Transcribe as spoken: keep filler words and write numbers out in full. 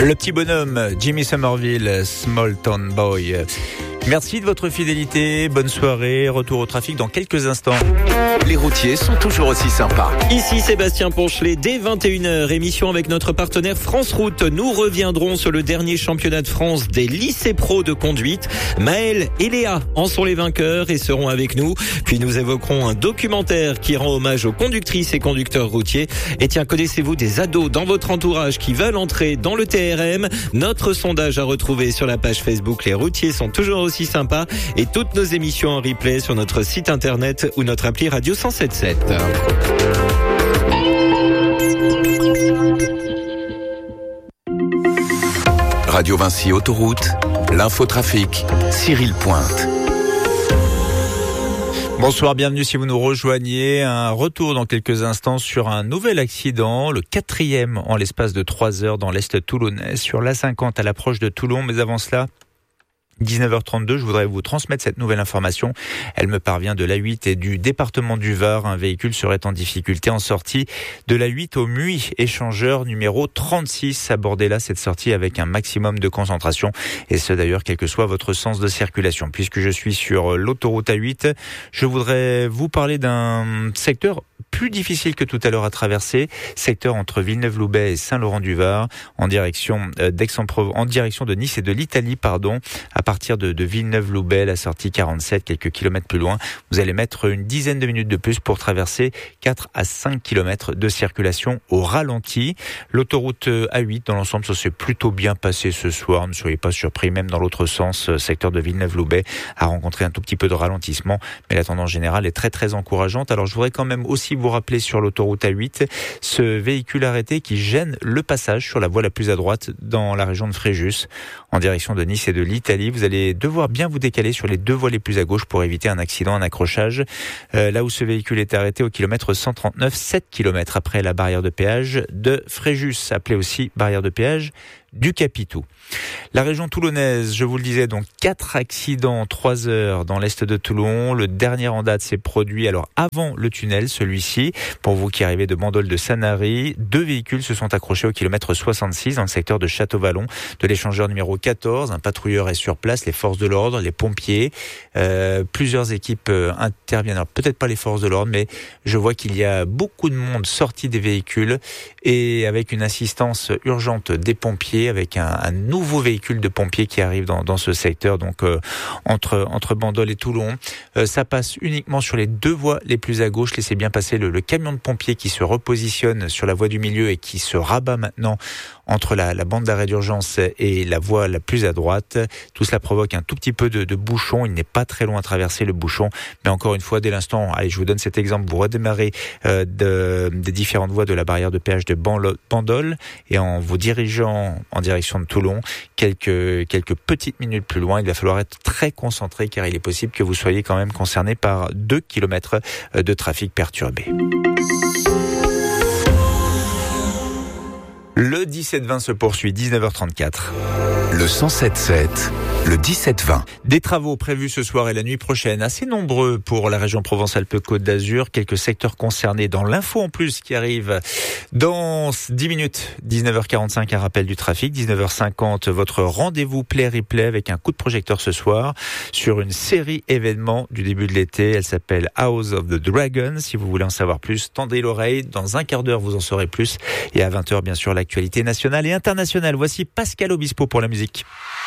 Le petit bonhomme, Jimmy Somerville, Small Town Boy. Merci de votre fidélité, bonne soirée, retour au trafic dans quelques instants. Les routiers sont toujours aussi sympas. Ici Sébastien Ponchelet, dès vingt et une heures, émission avec notre partenaire France Route. Nous reviendrons sur le dernier championnat de France des lycées pro de conduite. Maël et Léa en sont les vainqueurs et seront avec nous. Puis nous évoquerons un documentaire qui rend hommage aux conductrices et conducteurs routiers. Et tiens, connaissez-vous des ados dans votre entourage qui veulent entrer dans le T R M? Notre sondage à retrouver sur la page Facebook. Les routiers sont toujours aussi sympa, et toutes nos émissions en replay sur notre site internet ou notre appli Radio cent sept sept. Radio Vinci Autoroute, l'infotrafic, Cyril Pointe. Bonsoir, bienvenue si vous nous rejoignez. Un retour dans quelques instants sur un nouvel accident, le quatrième en l'espace de trois heures dans l'Est toulonnais, sur l'A cinquante à l'approche de Toulon. Mais avant cela, dix-neuf heures trente-deux, je voudrais vous transmettre cette nouvelle information. Elle me parvient de l'A huit et du département du Var. Un véhicule serait en difficulté en sortie de l'A huit au Muy, échangeur numéro trente-six. Abordez là cette sortie avec un maximum de concentration, et ce d'ailleurs quel que soit votre sens de circulation. Puisque je suis sur l'autoroute A huit, je voudrais vous parler d'un secteur plus difficile que tout à l'heure à traverser, secteur entre Villeneuve-Loubet et Saint-Laurent-du-Var, en direction d'Aix-en-Provence, en direction de Nice et de l'Italie, pardon. À partir de, de Villeneuve-Loubet, la sortie quarante-sept, quelques kilomètres plus loin, vous allez mettre une dizaine de minutes de plus pour traverser quatre à cinq kilomètres de circulation au ralenti. L'autoroute A huit, dans l'ensemble, ça s'est plutôt bien passé ce soir. Ne soyez pas surpris, même dans l'autre sens, secteur de Villeneuve-Loubet a rencontré un tout petit peu de ralentissement, mais la tendance générale est très très encourageante. Alors je voudrais quand même aussi vous rappeler sur l'autoroute A huit ce véhicule arrêté qui gêne le passage sur la voie la plus à droite dans la région de Fréjus, en direction de Nice et de l'Italie. Vous allez devoir bien vous décaler sur les deux voies les plus à gauche pour éviter un accident, un accrochage. Euh, là où ce véhicule est arrêté au kilomètre cent trente-neuf, sept kilomètres après la barrière de péage de Fréjus, appelée aussi barrière de péage du Capitou. La région toulonnaise, je vous le disais, donc quatre accidents en trois heures dans l'est de Toulon. Le dernier en date s'est produit alors avant le tunnel, celui-ci. Pour vous qui arrivez de Bandol de Sanary, deux véhicules se sont accrochés au kilomètre soixante-six dans le secteur de Château-Vallon de l'échangeur numéro quatorze. Un patrouilleur est sur place, les forces de l'ordre, les pompiers, euh, plusieurs équipes euh, interviennent. Alors peut-être pas les forces de l'ordre, mais je vois qu'il y a beaucoup de monde sorti des véhicules et avec une assistance urgente des pompiers, avec un, un nouveau véhicule de pompiers qui arrive dans, dans ce secteur, donc euh, entre entre Bandol et Toulon. Euh, ça passe uniquement sur les deux voies les plus à gauche. Laissez bien passer le, le camion de pompiers qui se repositionne sur la voie du milieu et qui se rabat maintenant entre la, la bande d'arrêt d'urgence et la voie la plus à droite. Tout cela provoque un tout petit peu de, de bouchon. Il n'est pas très loin à traverser le bouchon, mais encore une fois, dès l'instant, allez, je vous donne cet exemple, vous redémarrez euh, de, des différentes voies de la barrière de péage de Bandol et en vous dirigeant en direction de Toulon, quelques, quelques petites minutes plus loin, il va falloir être très concentré car il est possible que vous soyez quand même concerné par deux kilomètres de trafic perturbé. Le dix-sept vingt se poursuit, dix-neuf heures trente-quatre. Le cent sept sept, le dix-sept vingt. Des travaux prévus ce soir et la nuit prochaine, assez nombreux pour la région Provence-Alpes-Côte d'Azur. Quelques secteurs concernés dans l'info en plus qui arrive dans dix minutes. dix-neuf heures quarante-cinq, un rappel du trafic. dix-neuf heures cinquante, votre rendez-vous play-replay avec un coup de projecteur ce soir sur une série événements du début de l'été. Elle s'appelle House of the Dragon. Si vous voulez en savoir plus, tendez l'oreille. Dans un quart d'heure, vous en saurez plus. Et à vingt heures, bien sûr, l'actualité nationale et internationale. Voici Pascal Obispo pour la musique.